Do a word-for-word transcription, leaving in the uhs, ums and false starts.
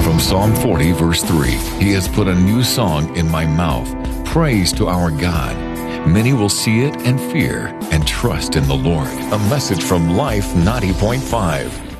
From Psalm forty, verse three, He has put a new song in my mouth, praise to our God. Many will see it and fear and trust in the Lord. A message from Life ninety point five.